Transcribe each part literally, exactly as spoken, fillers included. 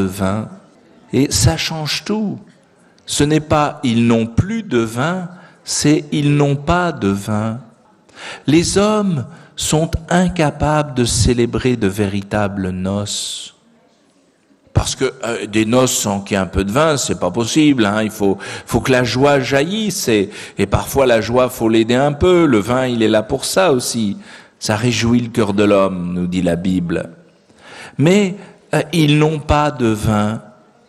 vin. Et ça change tout. Ce n'est pas « ils n'ont plus de vin », c'est « ils n'ont pas de vin ». Les hommes sont incapables de célébrer de véritables noces. Parce que euh, des noces sans qu'il y ait un peu de vin, c'est pas possible. Hein. Il faut, faut que la joie jaillisse. Et, et parfois la joie, faut l'aider un peu. Le vin, il est là pour ça aussi. Ça réjouit le cœur de l'homme, nous dit la Bible. Mais euh, ils n'ont pas de vin.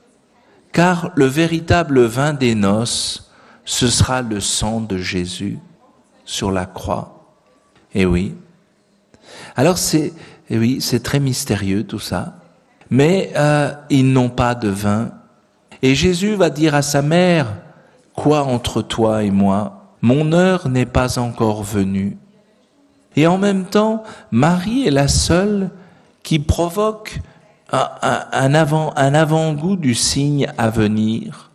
Car le véritable vin des noces, ce sera le sang de Jésus sur la croix. Et oui. Alors c'est, et oui, c'est très mystérieux tout ça. Mais euh, ils n'ont pas de vin. Et Jésus va dire à sa mère, « Quoi entre toi et moi? Mon heure n'est pas encore venue. » Et en même temps, Marie est la seule qui provoque un, un, un, avant, un avant-goût du signe à venir.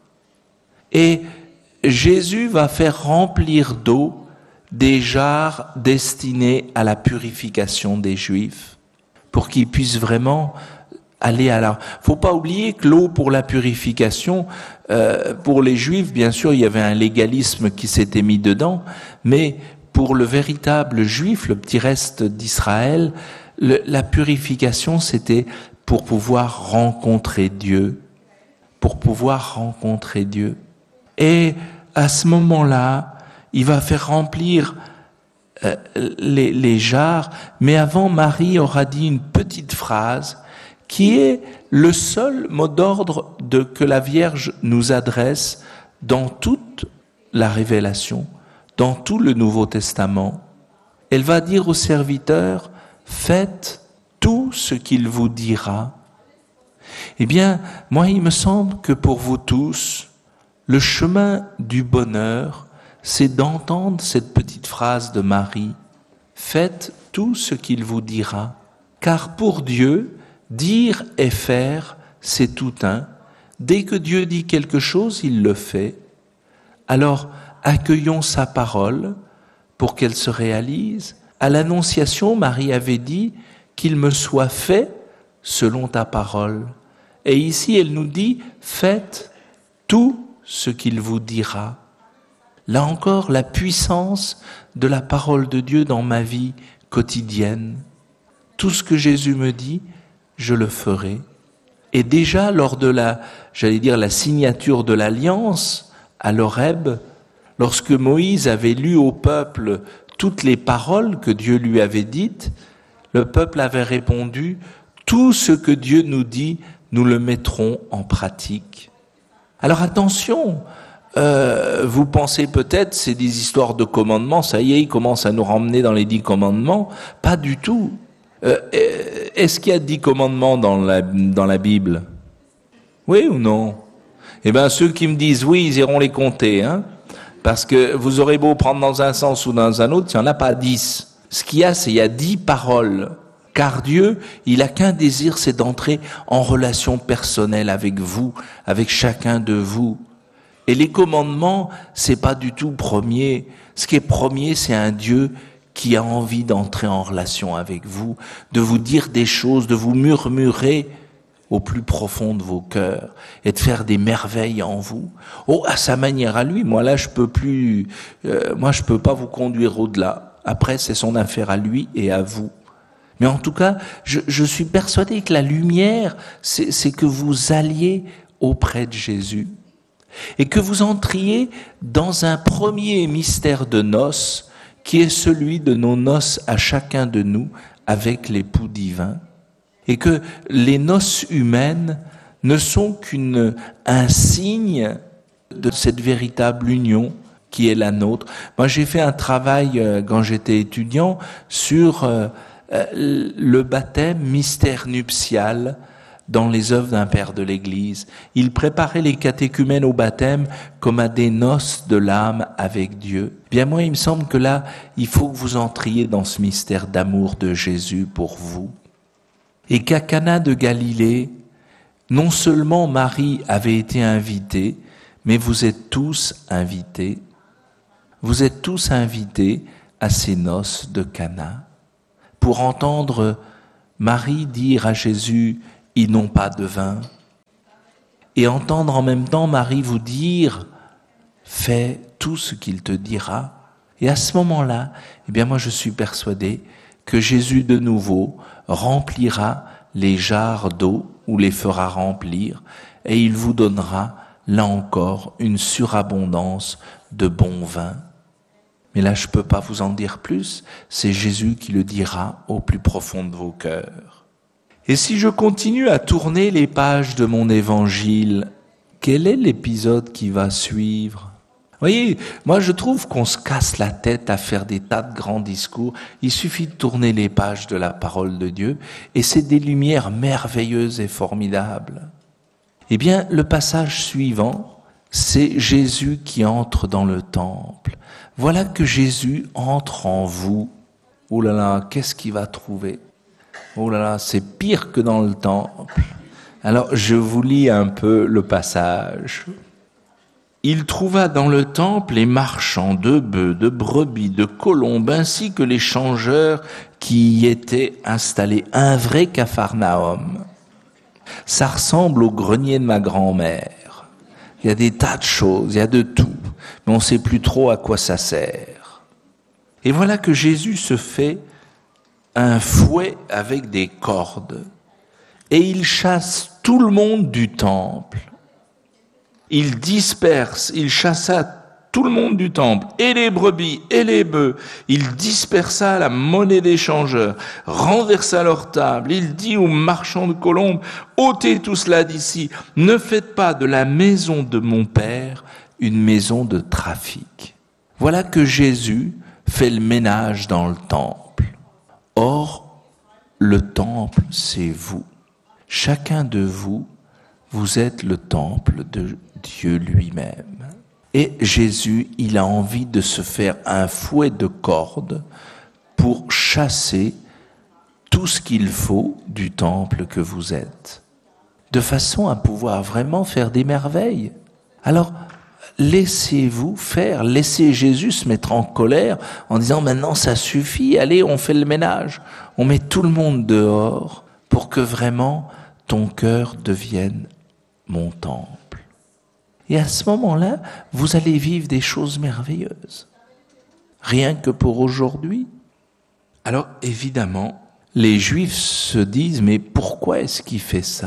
Et Jésus va faire remplir d'eau des jarres destinés à la purification des Juifs, pour qu'ils puissent vraiment aller à la... Faut pas oublier que l'eau pour la purification, euh, pour les Juifs, bien sûr, il y avait un légalisme qui s'était mis dedans, mais pour le véritable Juif, le petit reste d'Israël, le, la purification, c'était pour pouvoir rencontrer Dieu, pour pouvoir rencontrer Dieu. Et à ce moment-là, il va faire remplir euh, les, les jarres, mais avant, Marie aura dit une petite phrase qui est le seul mot d'ordre de, que la Vierge nous adresse dans toute la révélation, dans tout le Nouveau Testament. Elle va dire aux serviteurs, « Faites tout ce qu'il vous dira. » Eh bien, moi, il me semble que pour vous tous, le chemin du bonheur, c'est d'entendre cette petite phrase de Marie, « Faites tout ce qu'il vous dira. » Car pour Dieu, dire et faire, c'est tout un. Dès que Dieu dit quelque chose, il le fait. Alors, accueillons sa parole pour qu'elle se réalise. À l'Annonciation, Marie avait dit qu'il me soit fait selon ta parole. Et ici, elle nous dit, faites tout ce qu'il vous dira. Là encore, la puissance de la parole de Dieu dans ma vie quotidienne. Tout ce que Jésus me dit, je le ferai. Et déjà, lors de la, j'allais dire, la signature de l'Alliance à l'Horeb, lorsque Moïse avait lu au peuple toutes les paroles que Dieu lui avait dites, le peuple avait répondu, tout ce que Dieu nous dit, nous le mettrons en pratique. Alors attention, euh, vous pensez peut-être, c'est des histoires de commandements, ça y est, il commence à nous ramener dans les dix commandements. Pas du tout. Euh, est-ce qu'il y a dix commandements dans la, dans la Bible? Oui ou non? Eh bien, ceux qui me disent oui, ils iront les compter, hein, parce que vous aurez beau prendre dans un sens ou dans un autre, il n'y en a pas dix. Ce qu'il y a, c'est il y a dix paroles. Car Dieu, il n'a qu'un désir, c'est d'entrer en relation personnelle avec vous, avec chacun de vous. Et les commandements, c'est pas du tout premier. Ce qui est premier, c'est un Dieu qui a envie d'entrer en relation avec vous, de vous dire des choses, de vous murmurer au plus profond de vos cœurs et de faire des merveilles en vous. Oh, à sa manière à lui. Moi là, je peux plus. Euh, moi, je peux pas vous conduire au-delà. Après, c'est son affaire à lui et à vous. Mais en tout cas, je, je suis persuadé que la lumière, c'est, c'est que vous alliez auprès de Jésus et que vous entriez dans un premier mystère de noces qui est celui de nos noces à chacun de nous avec l'époux divin, et que les noces humaines ne sont qu'un signe de cette véritable union qui est la nôtre. Moi, j'ai fait un travail, euh, quand j'étais étudiant, sur euh, le baptême, mystère nuptial, dans les œuvres d'un père de l'Église. Il préparait les catéchumènes au baptême comme à des noces de l'âme avec Dieu. Bien moi, il me semble que là, il faut que vous entriez dans ce mystère d'amour de Jésus pour vous. Et qu'à Cana de Galilée, non seulement Marie avait été invitée, mais vous êtes tous invités. Vous êtes tous invités à ces noces de Cana pour entendre Marie dire à Jésus, ils n'ont pas de vin. et entendre en même temps Marie vous dire « Fais tout ce qu'il te dira ». Et à ce moment-là, eh bien moi je suis persuadé que Jésus de nouveau remplira les jarres d'eau ou les fera remplir et il vous donnera là encore une surabondance de bon vin. Mais là je ne peux pas vous en dire plus, c'est Jésus qui le dira au plus profond de vos cœurs. Et si je continue à tourner les pages de mon évangile, quel est l'épisode qui va suivre ? Vous voyez, moi je trouve qu'on se casse la tête à faire des tas de grands discours. Il suffit de tourner les pages de la parole de Dieu et c'est des lumières merveilleuses et formidables. Eh bien, le passage suivant, c'est Jésus qui entre dans le temple. Voilà que Jésus entre en vous. Oh là là, qu'est-ce qu'il va trouver ? Oh là là, c'est pire que dans le temple. Alors, je vous lis un peu le passage. Il trouva dans le temple les marchands de bœufs, de brebis, de colombes, ainsi que les changeurs qui y étaient installés. Un vrai Capharnaüm. Ça ressemble au grenier de ma grand-mère. Il y a des tas de choses, il y a de tout, mais on ne sait plus trop à quoi ça sert. Et voilà que Jésus se fait un fouet avec des cordes, et il chasse tout le monde du temple. Il disperse, il chassa tout le monde du temple, et les brebis, et les bœufs. Il dispersa la monnaie des changeurs, renversa leur table. Il dit aux marchands de colombes, ôtez tout cela d'ici, ne faites pas de la maison de mon Père une maison de trafic. Voilà que Jésus fait le ménage dans le temple. Or, le temple, c'est vous. Chacun de vous, vous êtes le temple de Dieu lui-même. Et Jésus, il a envie de se faire un fouet de cordes pour chasser tout ce qu'il faut du temple que vous êtes, de façon à pouvoir vraiment faire des merveilles. Alors, laissez-vous faire, laissez Jésus se mettre en colère en disant « Maintenant, ça suffit, allez, on fait le ménage. On met tout le monde dehors pour que vraiment ton cœur devienne mon temple. » Et à ce moment-là, vous allez vivre des choses merveilleuses. Rien que pour aujourd'hui. Alors, évidemment, les Juifs se disent, mais pourquoi est-ce qu'il fait ça ?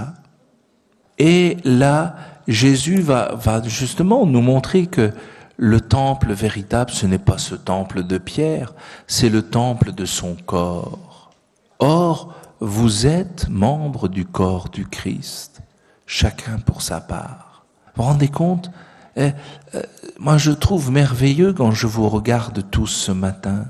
Et là, Jésus va, va justement nous montrer que le temple véritable, ce n'est pas ce temple de pierre, c'est le temple de son corps. Or, vous êtes membres du corps du Christ, chacun pour sa part. Vous vous rendez compte ? eh, euh, Moi, je trouve merveilleux quand je vous regarde tous ce matin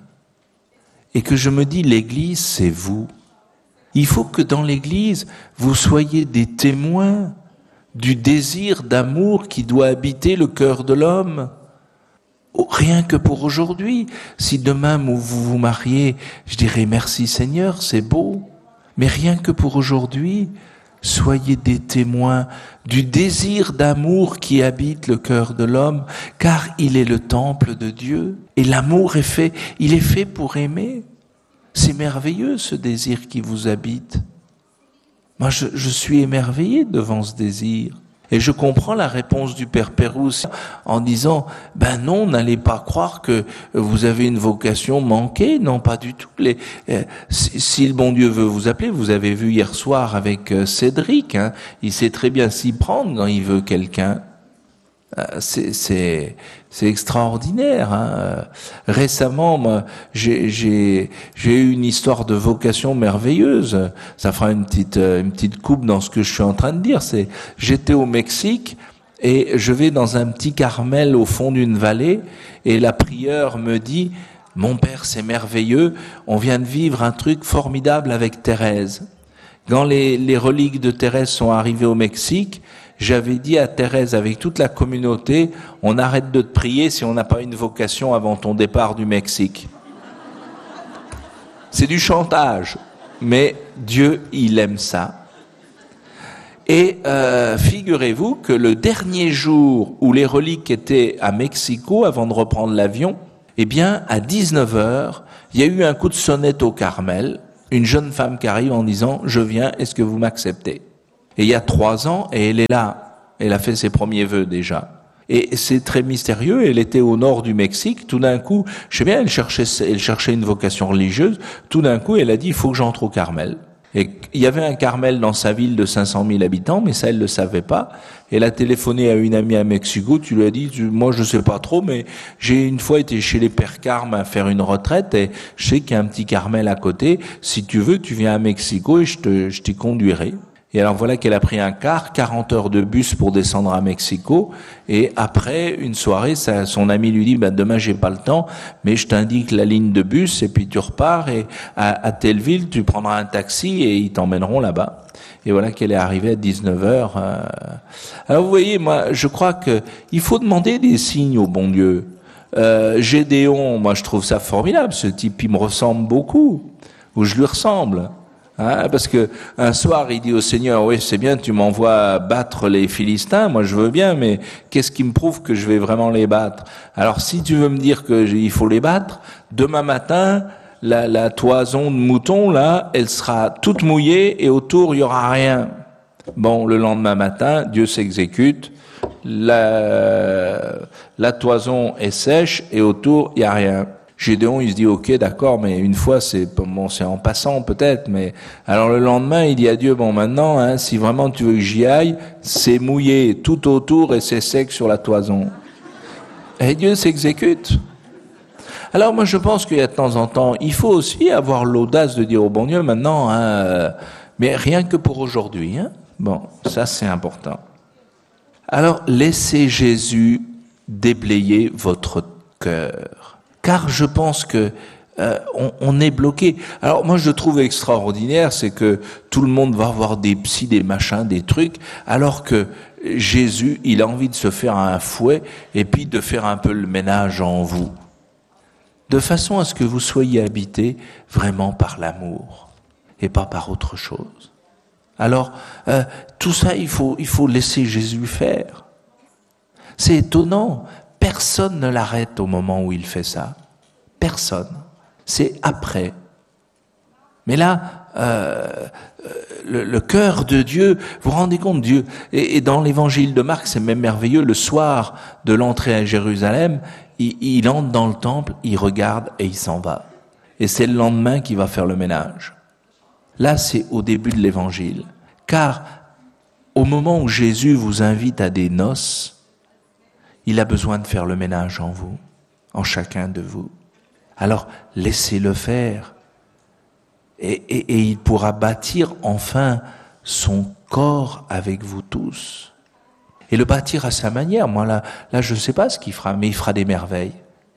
et que je me dis, l'Église, c'est vous. Il faut que dans l'Église, vous soyez des témoins du désir d'amour qui doit habiter le cœur de l'homme. Oh, rien que pour aujourd'hui. Si demain vous vous mariez, je dirais merci Seigneur, c'est beau. Mais rien que pour aujourd'hui, soyez des témoins du désir d'amour qui habite le cœur de l'homme, car il est le temple de Dieu. Et l'amour est fait, il est fait pour aimer. C'est merveilleux ce désir qui vous habite. Moi, je, je suis émerveillé devant ce désir. Et je comprends la réponse du Père Pérouse en disant, ben non, n'allez pas croire que vous avez une vocation manquée. Non, pas du tout. Les, euh, si, si le bon Dieu veut vous appeler, vous avez vu hier soir avec euh, Cédric, hein, il sait très bien s'y prendre quand il veut quelqu'un. Euh, c'est, c'est, c'est extraordinaire. Hein. Récemment, moi, j'ai, j'ai, j'ai eu une histoire de vocation merveilleuse. Ça fera une petite, une petite coupe dans ce que je suis en train de dire. C'est, j'étais au Mexique et je vais dans un petit Carmel au fond d'une vallée et la prieure me dit « Mon père, c'est merveilleux, on vient de vivre un truc formidable avec Thérèse. » Quand les, les reliques de Thérèse sont arrivées au Mexique, j'avais dit à Thérèse, avec toute la communauté, on arrête de te prier si on n'a pas une vocation avant ton départ du Mexique. C'est du chantage, mais Dieu, il aime ça. Et euh, figurez-vous que le dernier jour où les reliques étaient à Mexico, avant de reprendre l'avion, eh bien, à dix-neuf heures, il y a eu un coup de sonnette au Carmel, une jeune femme qui arrive en disant « Je viens, est-ce que vous m'acceptez ?» Et il y a trois ans, et elle est là. Elle a fait ses premiers vœux déjà. Et c'est très mystérieux, elle était au nord du Mexique, tout d'un coup, je sais bien, elle cherchait, elle cherchait une vocation religieuse, tout d'un coup, elle a dit, il faut que j'entre au Carmel. Et il y avait un Carmel dans sa ville de cinq cent mille habitants, mais ça, elle ne le savait pas. Elle a téléphoné à une amie à Mexico, tu lui as dit, moi je sais pas trop, mais j'ai une fois été chez les Pères Carmes à faire une retraite, et je sais qu'il y a un petit Carmel à côté, si tu veux, tu viens à Mexico et je te, je t'y conduirai. Et alors voilà qu'elle a pris un car, quarante heures de bus pour descendre à Mexico. Et après une soirée, ça, son ami lui dit bah, « Demain, j'ai pas le temps, mais je t'indique la ligne de bus et puis tu repars et à, à telle ville, tu prendras un taxi et ils t'emmèneront là-bas. » Et voilà qu'elle est arrivée à dix-neuf heures. Euh... Alors vous voyez, moi, je crois que il faut demander des signes au bon Dieu. Euh, Gédéon, moi, je trouve ça formidable. Ce type, il me ressemble beaucoup, ou je lui ressemble. Hein, parce que un soir, il dit au Seigneur, oui, c'est bien, tu m'envoies battre les Philistins, moi je veux bien, mais qu'est-ce qui me prouve que je vais vraiment les battre? Alors si tu veux me dire qu'il faut les battre, demain matin, la, la toison de mouton, là, elle sera toute mouillée et autour, il y aura rien. Bon, le lendemain matin, Dieu s'exécute, la, la toison est sèche et autour, il y a rien. Gédéon, il se dit, ok, d'accord, mais une fois, c'est bon, c'est en passant peut-être, mais alors le lendemain, il dit à Dieu, bon, maintenant, hein, si vraiment tu veux que j'y aille, c'est mouillé tout autour et c'est sec sur la toison. Et Dieu s'exécute. Alors moi, je pense qu'il y a de temps en temps, il faut aussi avoir l'audace de dire au bon Dieu, maintenant, hein, euh, mais rien que pour aujourd'hui, hein. Bon, ça c'est important. Alors, laissez Jésus déblayer votre cœur. Car je pense que euh, on, on est bloqué. Alors moi je trouve extraordinaire, c'est que tout le monde va avoir des psys, des machins, des trucs, alors que Jésus, il a envie de se faire un fouet et puis de faire un peu le ménage en vous, de façon à ce que vous soyez habité vraiment par l'amour et pas par autre chose. Alors euh, tout ça, il faut il faut laisser Jésus faire. C'est étonnant. Personne ne l'arrête au moment où il fait ça. Personne. C'est après. Mais là, euh, le, le cœur de Dieu, vous vous rendez compte, Dieu, et, et dans l'évangile de Marc, c'est même merveilleux, le soir de l'entrée à Jérusalem, il, il entre dans le temple, il regarde et il s'en va. Et c'est le lendemain qu'il va faire le ménage. Là, c'est au début de l'évangile. Car au moment où Jésus vous invite à des noces, il a besoin de faire le ménage en vous, en chacun de vous. Alors, laissez-le faire. Et, et, et il pourra bâtir enfin son corps avec vous tous. Et le bâtir à sa manière. Moi, là, là je ne sais pas ce qu'il fera, mais il fera des merveilles.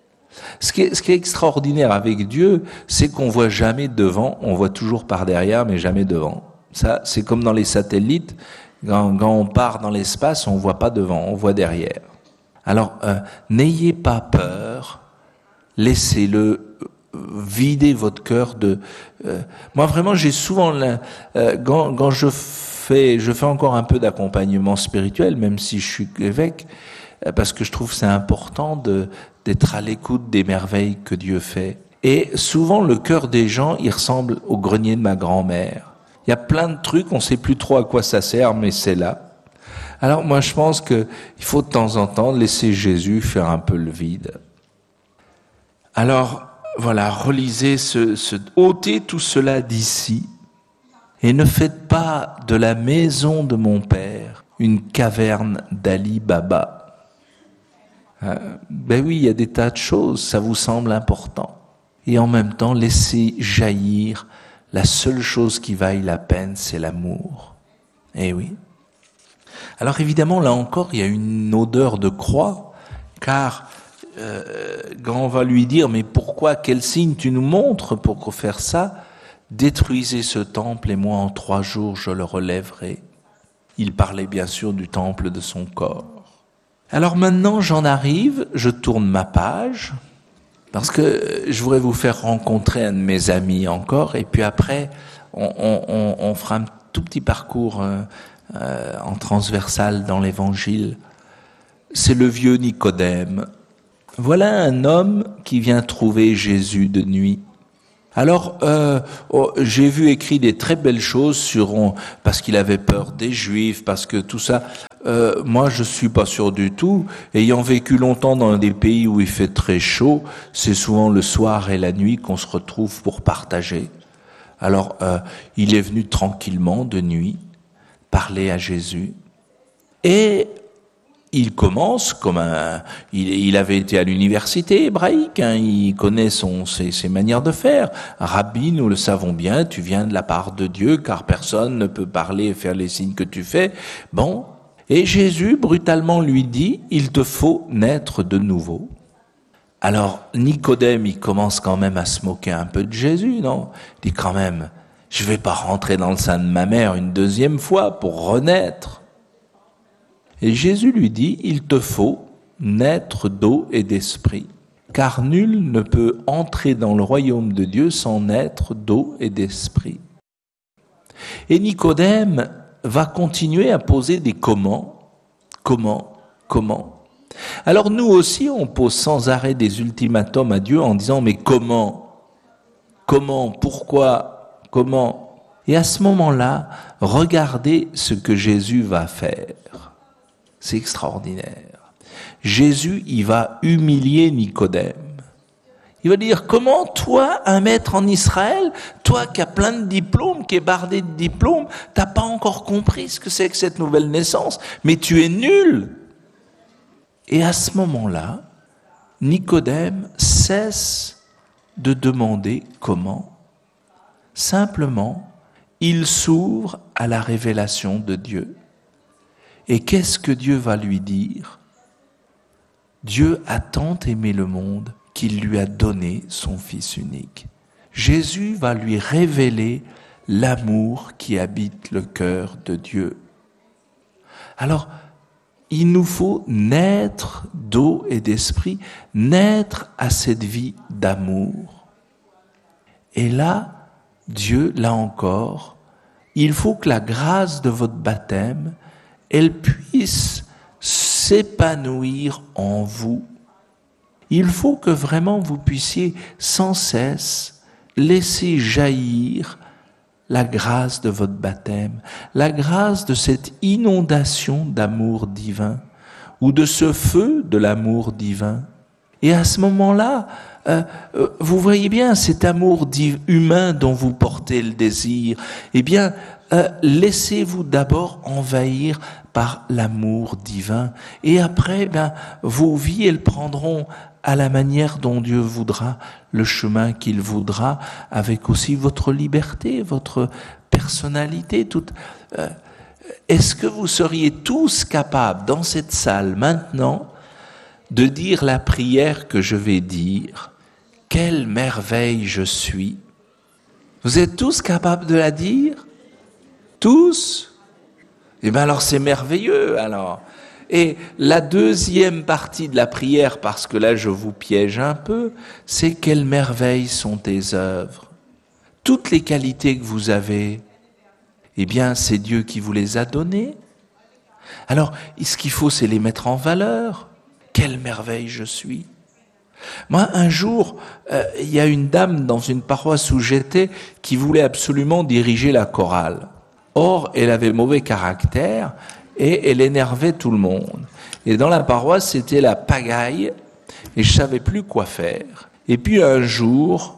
Ce qui est, ce qui est extraordinaire avec Dieu, c'est qu'on voit jamais devant, on voit toujours par derrière, mais jamais devant. Ça, c'est comme dans les satellites. Quand, quand on part dans l'espace, on ne voit pas devant, on voit derrière. Alors, euh, n'ayez pas peur, laissez-le vider votre cœur de... Euh, moi, vraiment, j'ai souvent... La, euh, quand, quand je fais, je fais encore un peu d'accompagnement spirituel, même si je suis évêque, euh, parce que je trouve que c'est important de, d'être à l'écoute des merveilles que Dieu fait. Et souvent, le cœur des gens, il ressemble au grenier de ma grand-mère. Il y a plein de trucs, on ne sait plus trop à quoi ça sert, mais c'est là. Alors moi je pense qu'il faut de temps en temps laisser Jésus faire un peu le vide. Alors voilà, relisez, ce, ce, ôtez tout cela d'ici et ne faites pas de la maison de mon Père une caverne d'Ali Baba. Hein? Ben oui, il y a des tas de choses, ça vous semble important. Et en même temps, laissez jaillir la seule chose qui vaille la peine, c'est l'amour. Eh oui. Alors évidemment, là encore, il y a une odeur de croix, car euh, quand on va lui dire, mais pourquoi, quel signe tu nous montres pour faire ça? Détruisez ce temple et moi en trois jours je le relèverai. Il parlait bien sûr du temple de son corps. Alors maintenant j'en arrive, je tourne ma page, parce que je voudrais vous faire rencontrer un de mes amis encore, et puis après on, on, on fera un tout petit parcours euh, Euh, en transversal dans l'Évangile. C'est le vieux Nicodème. Voilà un homme qui vient trouver Jésus de nuit. Alors, euh, oh, j'ai vu écrit des très belles choses sur on, parce qu'il avait peur des Juifs, parce que tout ça. euh, moi je suis pas sûr du tout. Ayant vécu longtemps dans des pays où il fait très chaud, c'est souvent le soir et la nuit qu'on se retrouve pour partager. Alors, euh, il est venu tranquillement de nuit parler à Jésus et il commence comme un... Il, il avait été à l'université hébraïque, hein, il connaît son, ses, ses manières de faire. Rabbi, nous le savons bien, tu viens de la part de Dieu, car personne ne peut parler et faire les signes que tu fais. Bon, et Jésus brutalement lui dit, il te faut naître de nouveau. Alors Nicodème, il commence quand même à se moquer un peu de Jésus, non? Il dit quand même, je vais pas rentrer dans le sein de ma mère une deuxième fois pour renaître. Et Jésus lui dit, il te faut naître d'eau et d'esprit, car nul ne peut entrer dans le royaume de Dieu sans naître d'eau et d'esprit. Et Nicodème va continuer à poser des comment, comment, comment. Alors nous aussi, on pose sans arrêt des ultimatums à Dieu en disant, mais comment, comment, pourquoi, comment. Et à ce moment-là, regardez ce que Jésus va faire. C'est extraordinaire. Jésus, il va humilier Nicodème. Il va dire, comment toi, un maître en Israël, toi qui as plein de diplômes, qui es bardé de diplômes, t'as pas encore compris ce que c'est que cette nouvelle naissance, mais tu es nul. Et à ce moment-là, Nicodème cesse de demander comment. Simplement, il s'ouvre à la révélation de Dieu. Et qu'est-ce que Dieu va lui dire? Dieu a tant aimé le monde qu'il lui a donné son Fils unique. Jésus va lui révéler l'amour qui habite le cœur de Dieu. Alors, il nous faut naître d'eau et d'esprit, naître à cette vie d'amour. Et là, Dieu, là encore, il faut que la grâce de votre baptême, elle puisse s'épanouir en vous. Il faut que vraiment vous puissiez sans cesse laisser jaillir la grâce de votre baptême, la grâce de cette inondation d'amour divin, ou de ce feu de l'amour divin. Et à ce moment-là, euh, euh, vous voyez bien cet amour div- humain dont vous portez le désir, eh bien, euh, laissez-vous d'abord envahir par l'amour divin. Et après, ben, vos vies, elles prendront à la manière dont Dieu voudra, le chemin qu'il voudra, avec aussi votre liberté, votre personnalité. Toute, euh, est-ce que vous seriez tous capables, dans cette salle maintenant, de dire la prière que je vais dire? Quelle merveille je suis! Vous êtes tous capables de la dire? Tous? Eh bien alors c'est merveilleux alors. Et la deuxième partie de la prière, parce que là je vous piège un peu, c'est quelles merveilles sont tes œuvres. Toutes les qualités que vous avez, eh bien c'est Dieu qui vous les a données. Alors ce qu'il faut, c'est les mettre en valeur. Quelle merveille je suis! Moi, un jour, euh, il y a une dame dans une paroisse où j'étais qui voulait absolument diriger la chorale. Or, elle avait mauvais caractère et elle énervait tout le monde. Et dans la paroisse, c'était la pagaille et je savais plus quoi faire. Et puis un jour,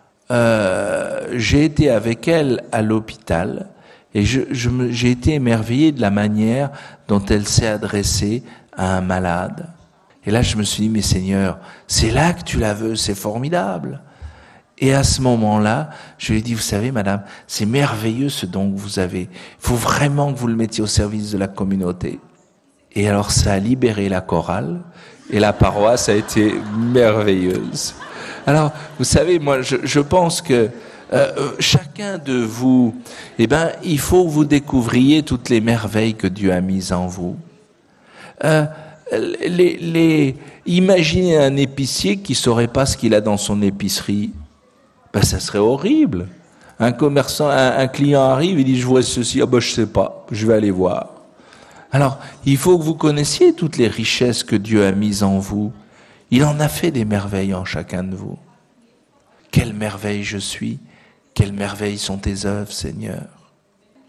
euh, j'ai été avec elle à l'hôpital et je, je me, j'ai été émerveillé de la manière dont elle s'est adressée à un malade. Et là, je me suis dit, mais Seigneur, c'est là que tu la veux, c'est formidable. Et à ce moment-là, je lui ai dit, vous savez, madame, c'est merveilleux ce don que vous avez. Il faut vraiment que vous le mettiez au service de la communauté. Et alors, ça a libéré la chorale et la paroisse a été merveilleuse. Alors, vous savez, moi, je, je pense que euh, chacun de vous, eh ben, il faut que vous découvriez toutes les merveilles que Dieu a mises en vous. Euh, les, les, imaginez un épicier qui saurait pas ce qu'il a dans son épicerie. Ben, ça serait horrible. Un commerçant, un, un client arrive, il dit, je vois ceci, ah ben, je sais pas, je vais aller voir. Alors, il faut que vous connaissiez toutes les richesses que Dieu a mises en vous. Il en a fait des merveilles en chacun de vous. Quelle merveille je suis, quelles merveilles sont tes œuvres, Seigneur.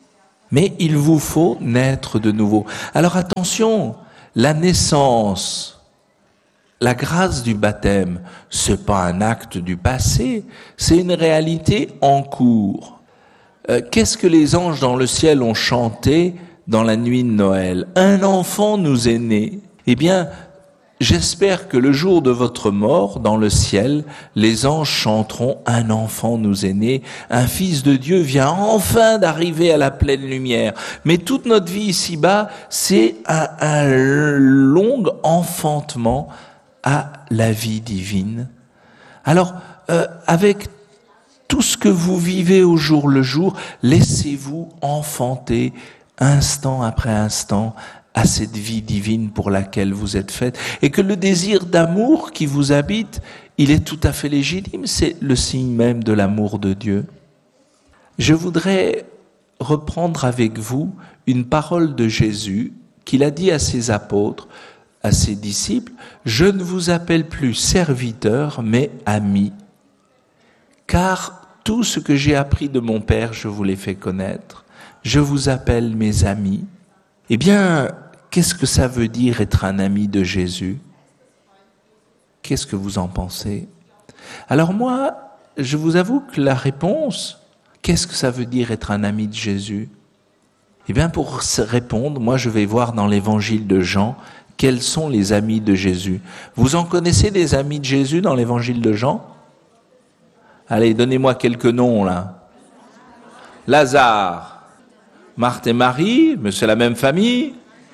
Mais il vous faut naître de nouveau. Alors attention, la naissance, la grâce du baptême, c'est pas un acte du passé, c'est une réalité en cours. Euh, qu'est-ce que les anges dans le ciel ont chanté dans la nuit de Noël? Un enfant nous est né. Eh bien, j'espère que le jour de votre mort, dans le ciel, les anges chanteront « Un enfant nous est né, un fils de Dieu vient enfin d'arriver à la pleine lumière ». Mais toute notre vie ici-bas, c'est un, un long enfantement à la vie divine. Alors, euh, avec tout ce que vous vivez au jour le jour, laissez-vous enfanter instant après instant à cette vie divine pour laquelle vous êtes faite, et que le désir d'amour qui vous habite, il est tout à fait légitime, c'est le signe même de l'amour de Dieu. Je voudrais reprendre avec vous une parole de Jésus qu'il a dit à ses apôtres, à ses disciples, « Je ne vous appelle plus serviteur, mais ami, car tout ce que j'ai appris de mon Père, je vous l'ai fait connaître. Je vous appelle mes amis. » Eh bien, qu'est-ce que ça veut dire être un ami de Jésus? Qu'est-ce que vous en pensez? Alors moi, je vous avoue que la réponse, qu'est-ce que ça veut dire être un ami de Jésus? Eh bien, pour répondre, moi je vais voir dans l'évangile de Jean, quels sont les amis de Jésus. Vous en connaissez des amis de Jésus dans l'évangile de Jean? Allez, donnez-moi quelques noms là. Lazare. Marthe et Marie, mais c'est la même famille.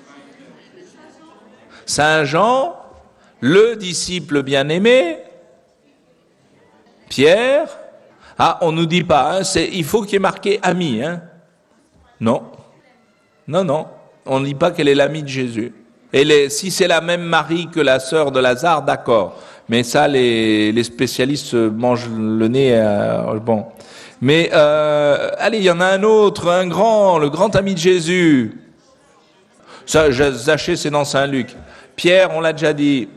Saint Jean, le disciple bien-aimé. Pierre. Ah, on nous dit pas, hein, c'est, il faut qu'il y ait marqué ami. Hein. Non. Non, non. On ne dit pas qu'elle est l'amie de Jésus. Et les, si c'est la même Marie que la sœur de Lazare, d'accord. Mais ça, les, les spécialistes mangent le nez. Euh, bon. Mais, euh, allez, il y en a un autre, un grand, le grand ami de Jésus. Ça, Zachée, c'est dans Saint-Luc. Pierre, on l'a déjà dit.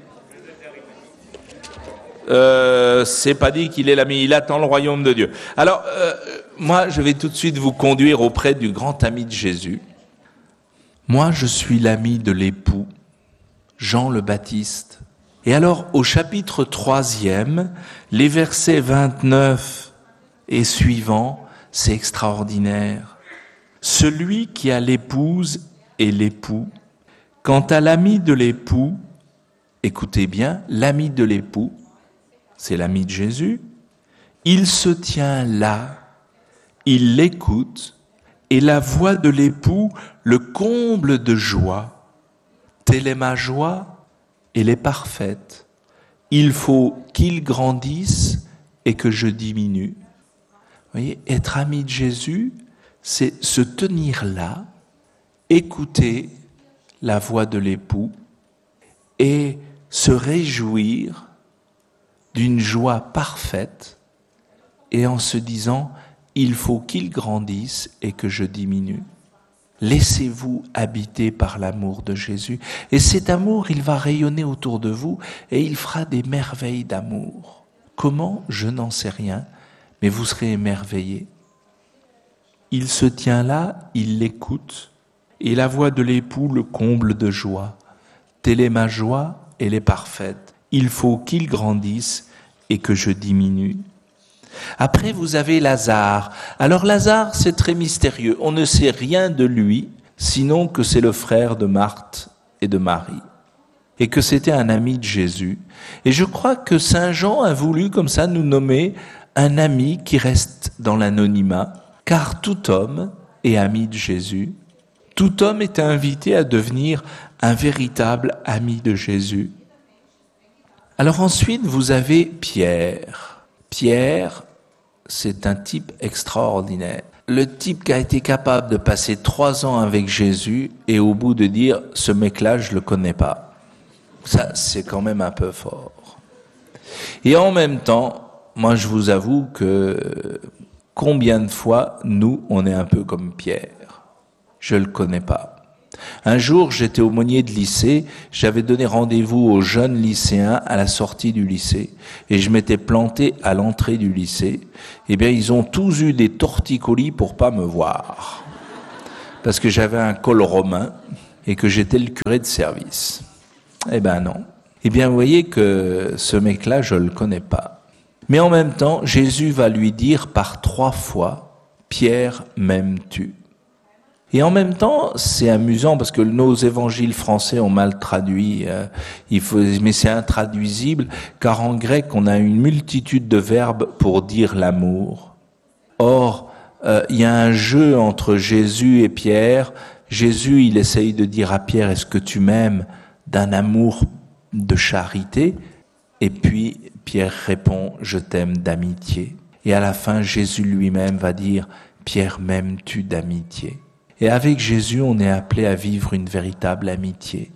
Euh, c'est pas dit qu'il est l'ami, il attend le royaume de Dieu. Alors, euh, moi, je vais tout de suite vous conduire auprès du grand ami de Jésus. Moi, je suis l'ami de l'époux, Jean le Baptiste. Et alors, au chapitre troisième, les versets vingt-neuf et suivants, c'est extraordinaire. Celui qui a l'épouse est l'époux. Quant à l'ami de l'époux, écoutez bien, l'ami de l'époux, c'est l'ami de Jésus, il se tient là, il l'écoute, et la voix de l'époux le comble de joie. Telle est ma joie, elle est parfaite. Il faut qu'il grandisse et que je diminue. Vous voyez, être ami de Jésus, c'est se tenir là, écouter la voix de l'époux et se réjouir d'une joie parfaite et en se disant « il faut qu'il grandisse et que je diminue ». Laissez-vous habiter par l'amour de Jésus. Et cet amour, il va rayonner autour de vous et il fera des merveilles d'amour. Comment? Je n'en sais rien, mais vous serez émerveillés. Il se tient là, il l'écoute, et la voix de l'époux le comble de joie. Telle est ma joie, elle est parfaite. Il faut qu'il grandisse et que je diminue. Après, vous avez Lazare. Alors Lazare, c'est très mystérieux. On ne sait rien de lui, sinon que c'est le frère de Marthe et de Marie, et que c'était un ami de Jésus. Et je crois que Saint Jean a voulu comme ça nous nommer un ami qui reste dans l'anonymat, car tout homme est ami de Jésus. Tout homme est invité à devenir un véritable ami de Jésus. Alors ensuite, vous avez Pierre. Pierre, c'est un type extraordinaire. Le type qui a été capable de passer trois ans avec Jésus et au bout de dire « ce mec-là, je le connais pas ». Ça, c'est quand même un peu fort. Et en même temps, moi je vous avoue que combien de fois, nous, on est un peu comme Pierre. Je le connais pas. Un jour, j'étais aumônier de lycée, j'avais donné rendez-vous aux jeunes lycéens à la sortie du lycée, et je m'étais planté à l'entrée du lycée. Eh bien, ils ont tous eu des torticolis pour pas me voir. parce que j'avais un col romain et que j'étais le curé de service. Eh ben non. Eh bien, vous voyez que ce mec-là, je le connais pas. Mais en même temps, Jésus va lui dire par trois fois, « Pierre, m'aimes-tu » ? Et en même temps, c'est amusant parce que nos évangiles français ont mal traduit, euh, il faut, mais c'est intraduisible, car en grec, on a une multitude de verbes pour dire l'amour. Or, euh, il y a un jeu entre Jésus et Pierre. Jésus, il essaye de dire à Pierre, « Est-ce que tu m'aimes ?» d'un amour de charité. Et puis, Pierre répond, « Je t'aime d'amitié. » Et à la fin, Jésus lui-même va dire, « Pierre, m'aimes-tu d'amitié ?» Et avec Jésus, on est appelé à vivre une véritable amitié.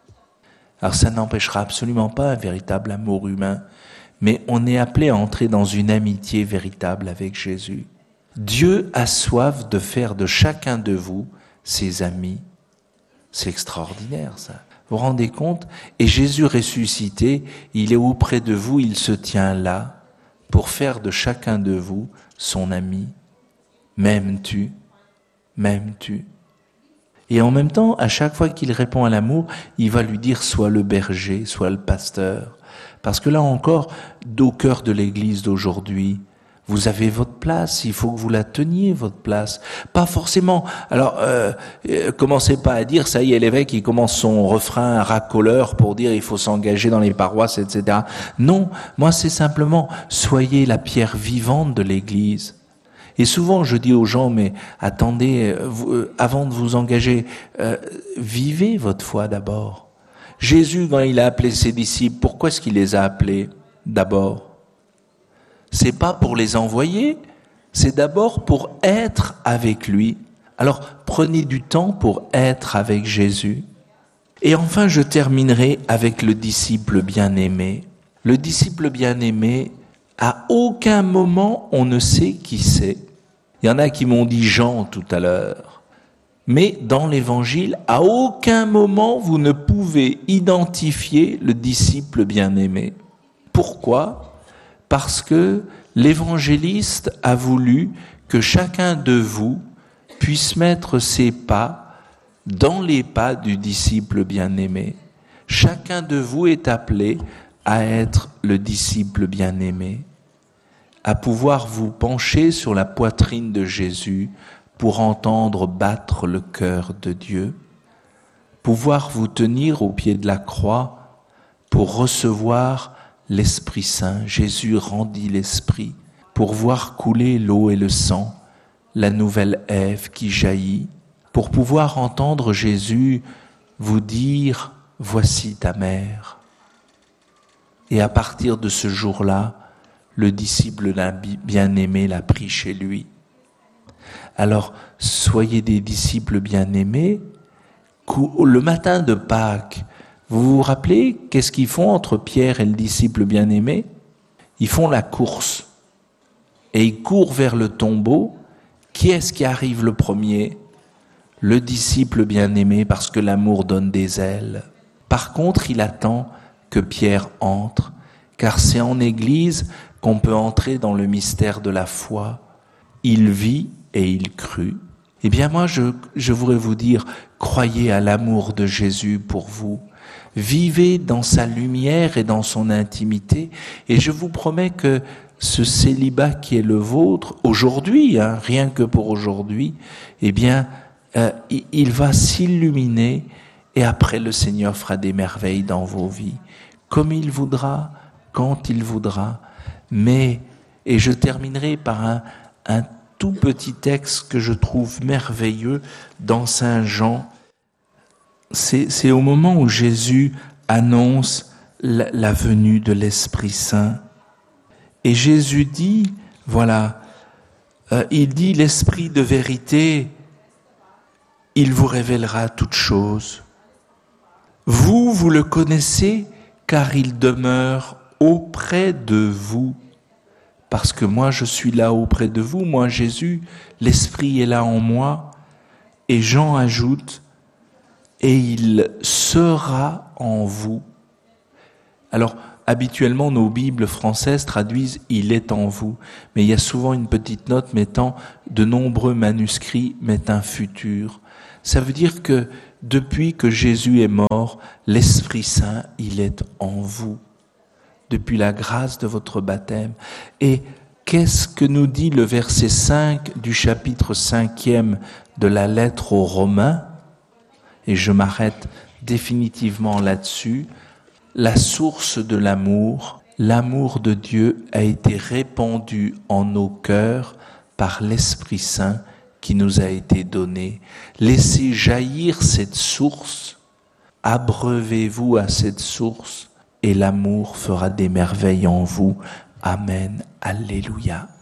Alors ça n'empêchera absolument pas un véritable amour humain, mais on est appelé à entrer dans une amitié véritable avec Jésus. Dieu a soif de faire de chacun de vous ses amis. C'est extraordinaire ça. Vous vous rendez compte ? Et Jésus ressuscité, il est auprès de vous, il se tient là pour faire de chacun de vous son ami. M'aimes-tu ? M'aimes-tu ? Et en même temps, à chaque fois qu'il répond à l'amour, il va lui dire « sois le berger, sois le pasteur ». Parce que là encore, au cœur de l'Église d'aujourd'hui, vous avez votre place, il faut que vous la teniez, votre place. Pas forcément. Alors, euh, euh, commencez pas à dire, ça y est, l'évêque, il commence son refrain racoleur pour dire il faut s'engager dans les paroisses, et cetera. Non, moi c'est simplement, soyez la pierre vivante de l'Église. Et souvent, je dis aux gens, mais attendez, vous, euh, avant de vous engager, euh, vivez votre foi d'abord. Jésus, quand il a appelé ses disciples, pourquoi est-ce qu'il les a appelés d'abord ? C'est pas pour les envoyer, c'est d'abord pour être avec lui. Alors, prenez du temps pour être avec Jésus. Et enfin, je terminerai avec le disciple bien-aimé. Le disciple bien-aimé, à aucun moment on ne sait qui c'est. Il y en a qui m'ont dit Jean tout à l'heure. Mais dans l'Évangile, à aucun moment vous ne pouvez identifier le disciple bien-aimé. Pourquoi ? Parce que l'évangéliste a voulu que chacun de vous puisse mettre ses pas dans les pas du disciple bien-aimé. Chacun de vous est appelé à être le disciple bien-aimé, à pouvoir vous pencher sur la poitrine de Jésus pour entendre battre le cœur de Dieu, pouvoir vous tenir au pied de la croix pour recevoir l'Esprit Saint. Jésus rendit l'Esprit pour voir couler l'eau et le sang, la nouvelle Ève qui jaillit, pour pouvoir entendre Jésus vous dire « Voici ta mère ». Et à partir de ce jour-là, le disciple bien-aimé l'a pris chez lui. Alors, soyez des disciples bien-aimés. Le matin de Pâques, vous vous rappelez qu'est-ce qu'ils font entre Pierre et le disciple bien-aimé ? Ils font la course. Et ils courent vers le tombeau. Qui est-ce qui arrive le premier ? Le disciple bien-aimé, parce que l'amour donne des ailes. Par contre, il attend que Pierre entre, car c'est en Église qu'on peut entrer dans le mystère de la foi. Il vit et il crut. Eh bien moi, je, je voudrais vous dire, croyez à l'amour de Jésus pour vous. Vivez dans sa lumière et dans son intimité. Et je vous promets que ce célibat qui est le vôtre, aujourd'hui, hein, rien que pour aujourd'hui, eh bien, euh, il va s'illuminer et après le Seigneur fera des merveilles dans vos vies. Comme il voudra, quand il voudra. Mais, et je terminerai par un, un tout petit texte que je trouve merveilleux dans Saint Jean. C'est, c'est au moment où Jésus annonce la, la venue de l'Esprit Saint. Et Jésus dit, voilà, euh, il dit l'Esprit de vérité, il vous révélera toutes choses. Vous, vous le connaissez, car il demeure auprès de vous. Parce que moi, je suis là auprès de vous, moi, Jésus, l'Esprit est là en moi. Et Jean ajoute, et il sera en vous. Alors, habituellement, nos Bibles françaises traduisent « il est en vous ». Mais il y a souvent une petite note mettant « de nombreux manuscrits mettent un futur ». Ça veut dire que depuis que Jésus est mort, l'Esprit Saint, il est en vous, depuis la grâce de votre baptême. Et qu'est-ce que nous dit le verset cinq du chapitre cinquième de la lettre aux Romains? Et je m'arrête définitivement là-dessus. La source de l'amour, l'amour de Dieu a été répandu en nos cœurs par l'Esprit Saint qui nous a été donné. Laissez jaillir cette source, abreuvez-vous à cette source et l'amour fera des merveilles en vous. Amen. Alléluia.